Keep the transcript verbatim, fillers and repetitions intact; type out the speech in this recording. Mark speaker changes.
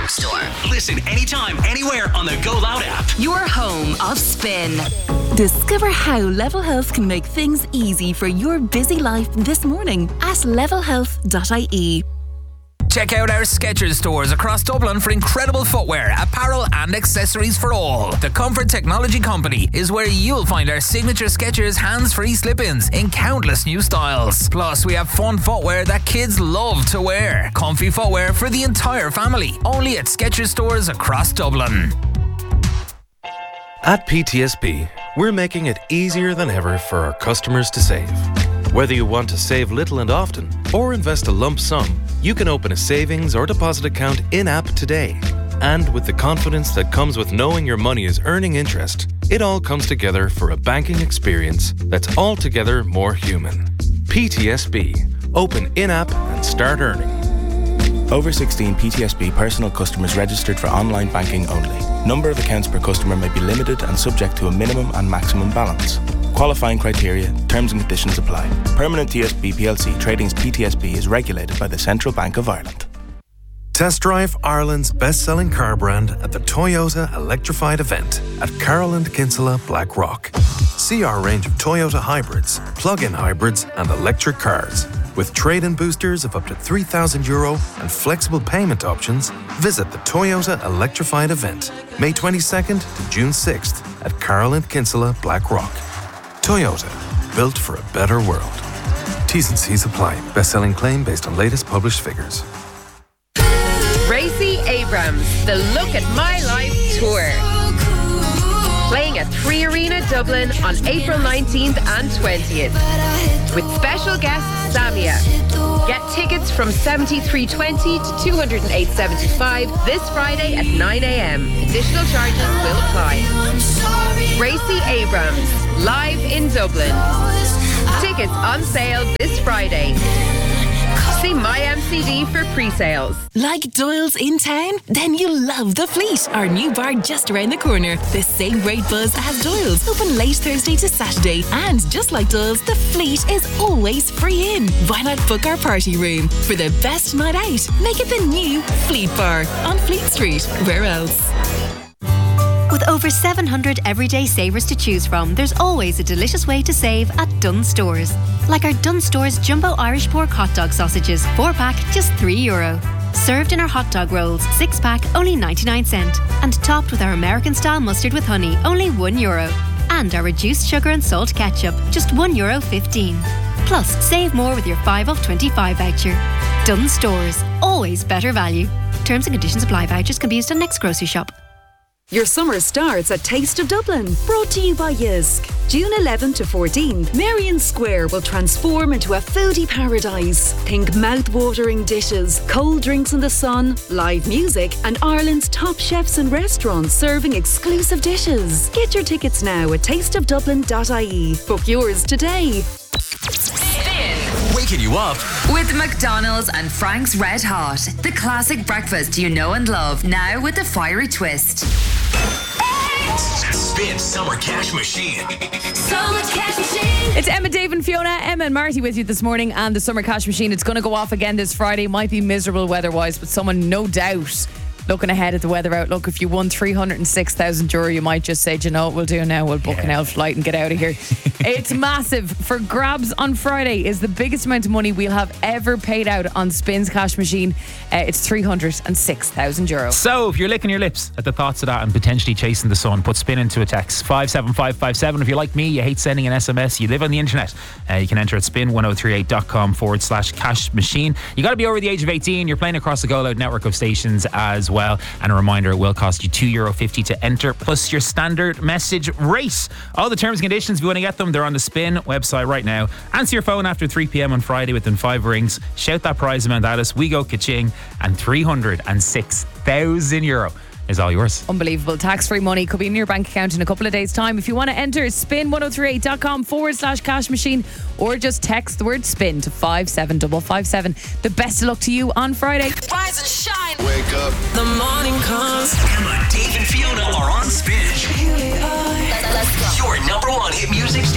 Speaker 1: Store. Listen anytime, anywhere on the Go Loud app.
Speaker 2: Your home of Spin. Discover how Level Health can make things easy for your busy life this morning at level health dot I E.
Speaker 3: Check out our Skechers stores across Dublin for incredible footwear, apparel and accessories for all. The Comfort Technology Company is where you'll find our signature Skechers hands-free slip-ins in countless new styles. Plus, we have fun footwear that kids love to wear. Comfy footwear for the entire family. Only at Skechers stores across Dublin.
Speaker 4: At P T S B, we're making it easier than ever for our customers to save. Whether you want to save little and often or invest a lump sum, you can open a savings or deposit account in-app today. And with the confidence that comes with knowing your money is earning interest, it all comes together for a banking experience that's altogether more human. P T S B. Open in-app and start earning.
Speaker 5: Over sixteen P T S B personal customers registered for online banking only. Number of accounts per customer may be limited and subject to a minimum and maximum balance. Qualifying criteria, terms and conditions apply. Permanent T S B P L C Trading's P T S B is regulated by the Central Bank of Ireland.
Speaker 6: Test drive Ireland's best-selling car brand at the Toyota Electrified event at Carroll and Kinsella Blackrock. See our range of Toyota hybrids, plug-in hybrids and electric cars. With trade-in boosters of up to three thousand euro and flexible payment options, visit the Toyota Electrified event, May twenty-second to June sixth at Carroll and Kinsella Blackrock. Toyota, built for a better world. T's and C's apply. Best-selling claim based on latest published figures.
Speaker 7: Gracie Abrams, the Look at My Life tour. Playing at Three Arena Dublin on April nineteenth and twentieth. With special guest Samia. Get tickets from seventy-three twenty to two oh eight seventy-five this Friday at nine a.m. Additional charges will apply. Gracie Abrams, live in Dublin. Tickets on sale this Friday. See My M C D for pre-sales.
Speaker 2: Like Doyle's in town? Then you'll love The Fleet, our new bar just around the corner. The same great buzz as Doyle's, open late Thursday to Saturday. And just like Doyle's, The Fleet is always free in. Why not book our party room? For the best night out, make it the new Fleet Bar on Fleet Street. Where else?
Speaker 8: With over seven hundred everyday savers to choose from, there's always a delicious way to save at Dunnes Stores. Like our Dunnes Stores Jumbo Irish Pork Hot Dog Sausages, four pack, just three euro. Served in our hot dog rolls, six pack, only ninety-nine cent. And topped with our American style mustard with honey, only one euro. And our reduced sugar and salt ketchup, just one euro fifteen. Plus, save more with your five off twenty-five voucher. Dunnes Stores, always better value. Terms and conditions apply. Vouchers can be used on next grocery shop.
Speaker 9: Your summer starts at Taste of Dublin, brought to you by Jysk. June eleventh to fourteenth, Marion Square will transform into a foodie paradise. Think mouth-watering dishes, cold drinks in the sun, live music, and Ireland's top chefs and restaurants serving exclusive dishes. Get your tickets now at taste of dublin dot I E. Book yours today.
Speaker 1: Waking you up
Speaker 10: with McDonald's and Frank's Red Hot. The classic breakfast you know and love, now with a fiery twist.
Speaker 1: Spin Summer Cash Machine.
Speaker 11: Summer Cash Machine. It's Emma, Dave and Fiona, Emma and Marty with you this morning, and the Summer Cash Machine, it's going to go off again this Friday. Might be miserable weather-wise, but someone no doubt looking ahead at the weather outlook. If you won three hundred six thousand euro, you might just say, do you know what we'll do now? We'll book yeah. an out flight and get out of here. It's massive. For grabs on Friday is the biggest amount of money we'll have ever paid out on Spin's cash machine. Uh, it's three hundred six thousand euro.
Speaker 12: So if you're licking your lips at the thoughts of that and potentially chasing the sun, put Spin into a text five seven five five seven. If you're like me, you hate sending an S M S, you live on the internet, uh, you can enter at spin ten thirty-eight dot com forward slash cash machine. You got to be over the age of eighteen. You're playing across the Go Loud network of stations as well. And a reminder, it will cost you two euro fifty to enter, plus your standard message rate. All the terms and conditions, if you want to get them, they're on the Spin website right now. Answer your phone after three p.m. on Friday within five rings. Shout that prize amount at us. We go ka-ching, and three hundred six thousand euro is all yours.
Speaker 11: Unbelievable. Tax-free money could be in your bank account in a couple of days' time. If you want to enter, spin ten thirty-eight dot com forward slash cash machine, or just text the word spin to five seven five five seven. The best of luck to you on Friday.
Speaker 13: Rise and shine.
Speaker 1: Wake up.
Speaker 13: The morning comes.
Speaker 1: Emma, Dave and Fiona are on Spin.
Speaker 13: Let's go.
Speaker 1: Your number one hit music station.